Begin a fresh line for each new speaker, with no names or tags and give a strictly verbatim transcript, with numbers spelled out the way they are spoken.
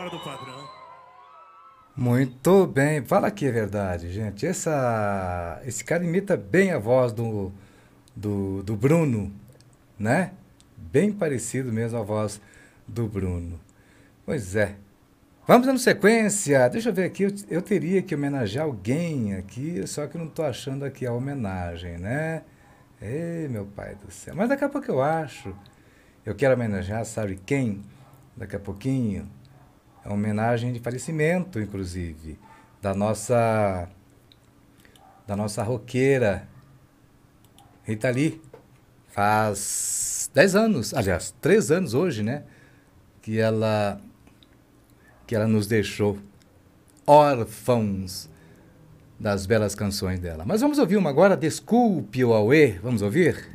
fora do padrão.
Muito bem, fala que é verdade, gente. Essa, esse cara imita bem a voz do, do, do Bruno, né? Bem parecido mesmo a voz do Bruno. Pois é. Vamos dando sequência. Deixa eu ver aqui. Eu, eu teria que homenagear alguém aqui, só que eu não estou achando aqui a homenagem, né? Ei, meu pai do céu. Mas daqui a pouco eu acho. Eu quero homenagear, sabe quem? Daqui a pouquinho. É uma homenagem de falecimento, inclusive, da nossa da nossa roqueira Rita Lee. Faz dez anos, aliás, três anos hoje, né? Que ela que ela nos deixou órfãos das belas canções dela. Mas vamos ouvir uma agora, Desculpe o Auê. Vamos ouvir?